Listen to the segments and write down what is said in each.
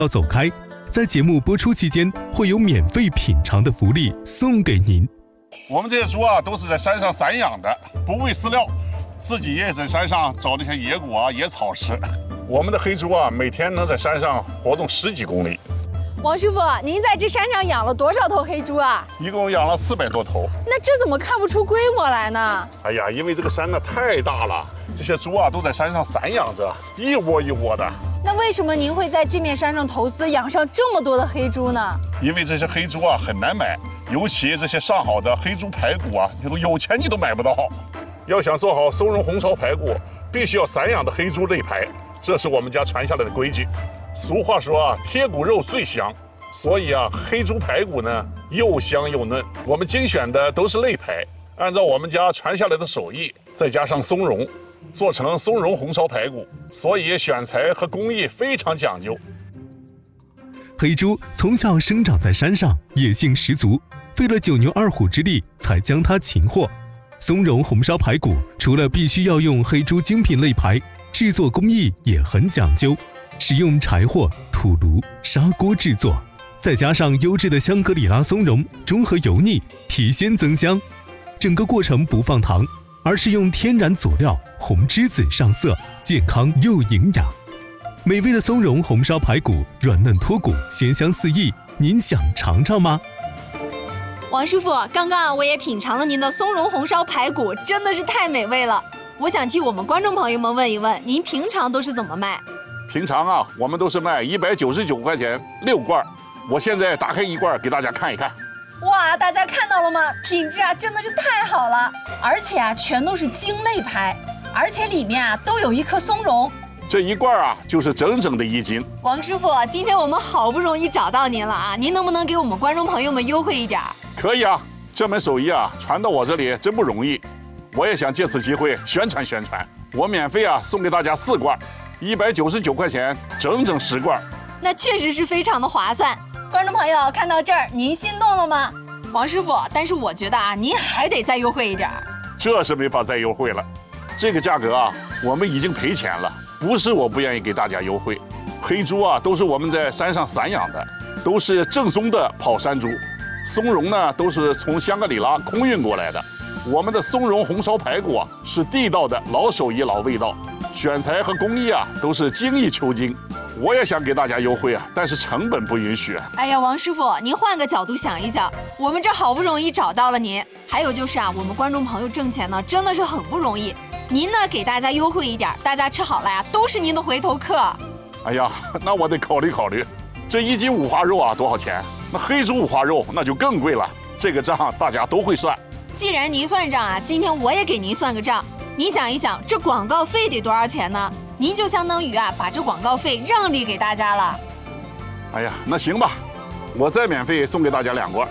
要走开，在节目播出期间会有免费品尝的福利送给您。 我们这些猪啊，都是在山上散养的，不喂饲料，自己也在山上找那些野果啊、野草吃。我们的黑猪啊，每天能在山上活动10几公里。 王师傅，您在这山上养了多少头黑猪啊？ 一共养了400多头。 那这怎么看不出规模来呢？ 哎呀，因为这个山呢太大了，这些猪啊都在山上散养着，一窝一窝的。 那为什么您会在这面山上投资养上这么多的黑猪呢？ 因为这些黑猪啊很难买，尤其这些上好的黑猪排骨啊，有钱你都买不到。要想做好松茸红烧排骨，必须要散养的黑猪肋排，这是我们家传下来的规矩。俗话说啊，贴骨肉最香，所以啊，黑猪排骨呢又香又嫩。我们精选的都是肋排，按照我们家传下来的手艺，再加上松茸，做成松茸红烧排骨，所以选材和工艺非常讲究。 黑猪从小生长在山上，野性十足，费了9牛2虎之力才将它擒获。松茸红烧排骨除了必须要用黑猪精品肋排，制作工艺也很讲究，使用柴火、土炉、砂锅制作，再加上优质的香格里拉松茸，中和油腻，提鲜增香。整个过程不放糖，而是用天然佐料红栀子上色，健康又营养。美味的松茸红烧排骨，软嫩脱骨，鲜香四溢，您想尝尝吗？ 王师傅，刚刚我也品尝了您的松茸红烧排骨，真的是太美味了。我想替我们观众朋友们问一问，您平常都是怎么卖？ 平常啊，我们都是卖199块钱6罐，我现在打开1罐给大家看一看。 哇，大家看到了吗？品质啊真的是太好了，而且啊全都是精肋排，而且里面啊都有一颗松茸。 这1罐啊就是整整的1斤。 王师傅，今天我们好不容易找到您了啊，您能不能给我们观众朋友们优惠一点？ 可以啊，这门手艺啊传到我这里真不容易，我也想借此机会宣传宣传。我免费啊送给大家4罐，199块钱，整整10罐。 那确实是非常的划算。观众朋友看到这儿，您心动了吗？王师傅，但是我觉得啊，您还得再优惠一点。 这是没法再优惠了，这个价格啊，我们已经赔钱了。不是我不愿意给大家优惠，黑猪啊都是我们在山上散养的，都是正宗的跑山猪。松茸呢都是从香格里拉空运过来的。我们的松茸红烧排骨啊是地道的老手艺老味道，选材和工艺啊都是精益求精。我也想给大家优惠啊，但是成本不允许。 哎呀，王师傅，您换个角度想一想，我们这好不容易找到了您，还有就是啊，我们观众朋友挣钱呢真的是很不容易。您呢给大家优惠一点，大家吃好了呀，都是您的回头客。 哎呀，那我得考虑考虑。这1斤五花肉啊多少钱？那黑猪五花肉那就更贵了，这个账大家都会算。 既然您算账啊，今天我也给您算个账。您想一想，这广告费得多少钱呢？您就相当于啊把这广告费让利给大家了。 哎呀，那行吧，我再免费送给大家2罐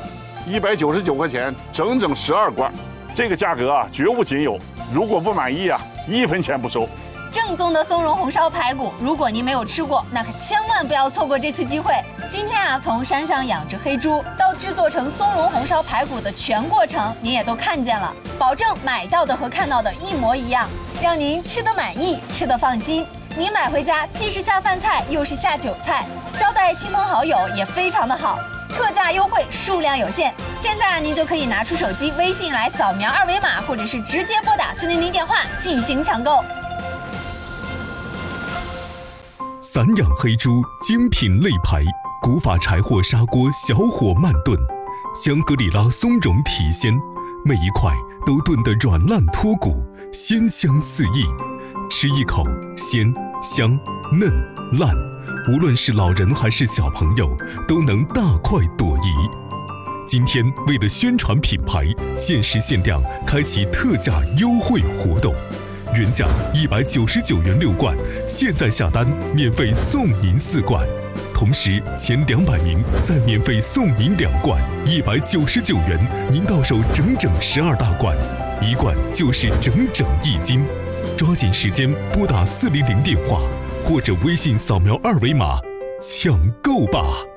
，199块钱，整整12罐。这个价格啊绝无仅有，如果不满意啊，1分钱不收。 正宗的松茸红烧排骨，如果您没有吃过，那可千万不要错过这次机会。今天啊，从山上养殖黑猪到制作成松茸红烧排骨的全过程，您也都看见了，保证买到的和看到的一模一样，让您吃得满意，吃得放心。您买回家既是下饭菜，又是下酒菜，招待亲朋好友也非常的好。特价优惠，数量有限，现在您就可以拿出手机微信来扫描2维码，或者是直接拨打400电话进行抢购。 散养黑猪精品肋排，古法柴火砂锅小火慢炖，香格里拉松茸提鲜，每一块都炖得软烂脱骨，鲜香四溢。吃一口鲜香嫩烂，无论是老人还是小朋友，都能大快朵颐。今天为了宣传品牌，限时限量开启特价优惠活动，原价199元6罐，现在下单免费送您4罐，同时前200名再免费送您2罐，199元您到手整整12大罐，1罐就是整整1斤。抓紧时间拨打400电话，或者微信扫描2维码抢购吧。